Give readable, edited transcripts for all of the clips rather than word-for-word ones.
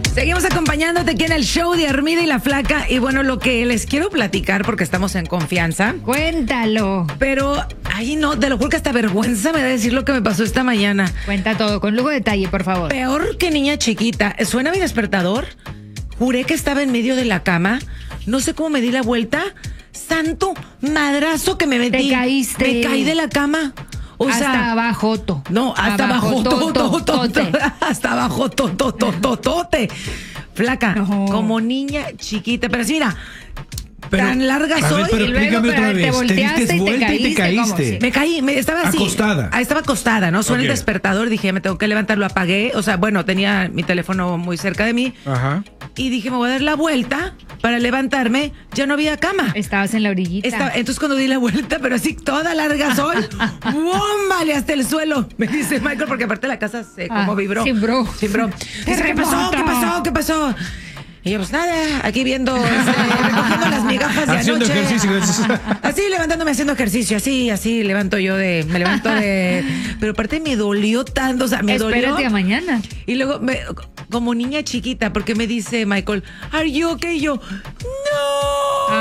Seguimos acompañándote aquí en el show de Armida y la Flaca. Y bueno, lo que les quiero platicar, porque estamos en confianza. Cuéntalo. Pero, ay no, te lo juro que hasta vergüenza me da decir lo que me pasó esta mañana. Cuenta todo, con lujo de detalle, por favor. Peor que niña chiquita. ¿Suena mi despertador? Juré que estaba en medio de la cama. No sé cómo me di la vuelta. Santo madrazo que me metí. Te caíste. Me caí de la cama. O hasta sea, abajo, no, hasta abajo, tote. hasta abajo, tote. Flaca, No. como niña chiquita, pero sí, mira, Pero, tan larga a ver, soy. pero y luego, explícame otra te vez. volteaste diste y te vuelta y te caíste, ¿cómo? caíste. Sí. Me caí, estaba así. Acostada. Estaba acostada, ¿no? Suena el Ok. despertador, dije, me tengo que levantar, lo apagué. O sea, bueno, tenía mi teléfono muy cerca de mí. Ajá. Y dije, me voy a dar la vuelta para levantarme. Ya no había cama. Estabas en la orillita. Entonces cuando di la vuelta, pero así toda larga soy, ¡bómbale! Hasta el suelo. Me dice Michael, porque aparte la casa se como vibró. Cimbró. Dice, ¿qué pasó? Y yo, pues nada, aquí viendo, recogiendo las migajas de Haciendo anoche. ejercicio. Así levantándome haciendo ejercicio, así levanto yo me levanto de. Pero aparte me dolió tanto, o sea, me dolió. Espérate a mañana. Y luego, como niña chiquita, porque me dice Michael, ¿are you okay? Y yo, ¡no!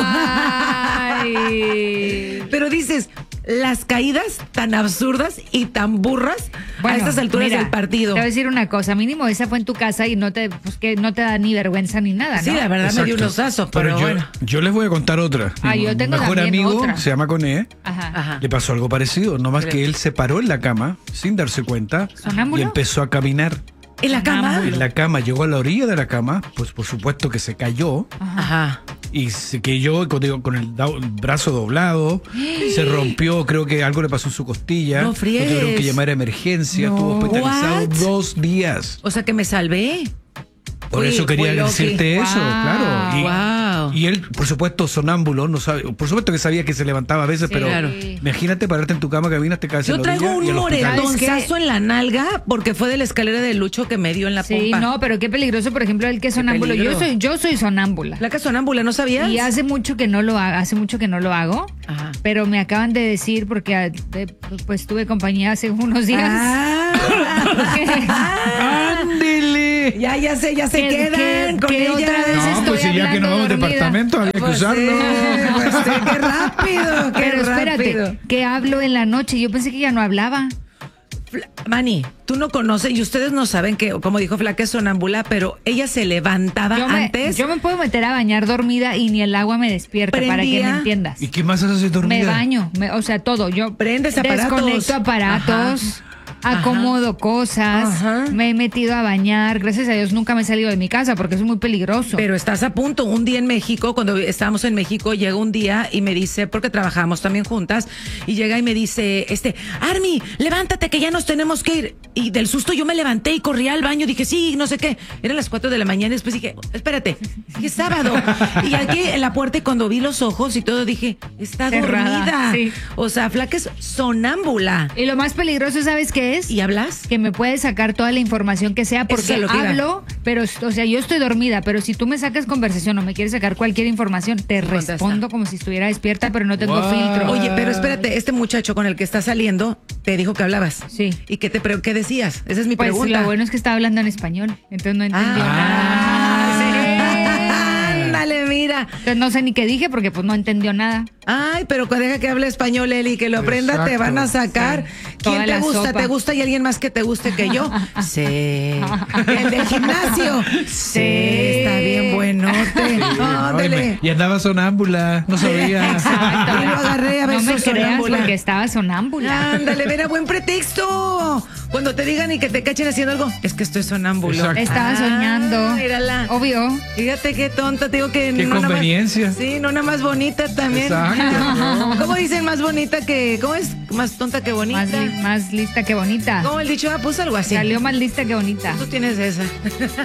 Ay. Pero dices, las caídas tan absurdas y tan burras a estas alturas mira, del partido. Te voy a decir una cosa, mínimo esa fue en tu casa y que no te da ni vergüenza ni nada, ¿no? Sí, la verdad me dio un osazo, pero bueno. yo les voy a contar otra. Yo tengo Mi mejor también amigo otra. se llama Coné. Ajá. Le pasó algo parecido, nomás que él se paró en la cama sin darse cuenta ¿Sonámbulo? y empezó a caminar. ¿En la cama? En la cama, llegó a la orilla de la cama, pues por supuesto que se cayó Ajá. y se quedó con el brazo doblado, se rompió, creo que algo le pasó en su costilla. No friegues. Lo tuvieron que llamar a emergencia, estuvo hospitalizado What? 2 días. O sea que me salvé. Por eso quería decirte eso, Wow. claro. Wow. Y él, por supuesto, sonámbulo, no sabe, por supuesto que sabía que se levantaba a veces, Sí, pero claro. imagínate pararte en tu cama, caminas, te caes en Yo la traigo orilla un y al hospital. moretonzazo en la nalga porque fue de la escalera de Lucho que me dio en la Sí, pompa. no, pero qué peligroso, por ejemplo, el que es sonámbulo. peligro. Yo soy sonámbula. Placa sonámbula, ¿no sabías? Y hace mucho que no lo hago, Ajá. pero me acaban de decir, porque pues tuve compañía hace unos días. ¡Ándele! Ya se quedan con que ella. otra vez No, estoy pues si ya que hablando nos vamos al dormida. departamento, había que Pues sí, usarlo. pues sí, qué rápido, qué Pero espérate, rápido. que hablo en la noche. Yo pensé que ya no hablaba. Manny, tú no conoces y ustedes no saben que, como dijo Flaca, es sonámbula, pero ella se levantaba antes. Yo me puedo meter a bañar dormida y ni el agua me despierta, para que me Prendía. entiendas. ¿Y qué más haces dormida? Me baño, o sea, todo. Yo Prendes aparatos. desconecto aparatos, acomodo cosas, Ajá. me he metido a bañar. Gracias a Dios nunca me he salido de mi casa porque es muy peligroso. Pero estás a punto. Un día en México, cuando estábamos en México, llega un día y me dice, porque trabajamos también juntas, y llega y me dice, Army, levántate que ya nos tenemos que ir. Y del susto yo me levanté y corrí al baño, dije, sí, no sé qué. Eran las 4 de la mañana y después dije, espérate, es sábado. Y aquí en la puerta, y cuando vi los ojos y todo, dije, está Cerrada, dormida. sí. O sea, Flaca es sonámbula. Y lo más peligroso, ¿sabes qué es? ¿Y hablas? Que me puedes sacar toda la información que sea Eso porque es lo que iba. hablo, pero, o sea, yo estoy dormida, pero si tú me sacas conversación o me quieres sacar cualquier información, te Contesta. respondo como si estuviera despierta, pero no tengo Wow. filtro. Oye, pero espérate, este muchacho con el que estás saliendo te dijo que hablabas. Sí. ¿Y qué decías? Esa es mi Pues pregunta. lo bueno es que estaba hablando en español, entonces no entendió Ah, nada. ándale, mira. Entonces no sé ni qué dije porque pues no entendió nada. Ay, pero deja que hable español, Eli, que lo aprenda, te Exacto. van a sacar. Sí. ¿Quién Toda te la gusta? sopa. ¿Te gusta y alguien más que te guste que yo? Sí. El del gimnasio. Sí, está bien buenote. Ándale. Y andaba sonámbula, no sabía. Exacto. Y lo agarré a No besos me creas sonámbula. porque estaba sonámbula. Ándale, mira, buen pretexto. Cuando te digan y que te cachen haciendo algo, es que estoy sonámbulo. Exacto. Estaba soñando. Mírala. Obvio. Fíjate qué tonta, te digo que Qué no nada más- conveniencia. sí, no nada más bonita también. Exacto. ¿Cómo dicen más bonita que? ¿Cómo es? Más tonta que bonita. Más lista que bonita. ¿Cómo el dicho? Pues algo así. Salió más lista que bonita. Tú tienes esa.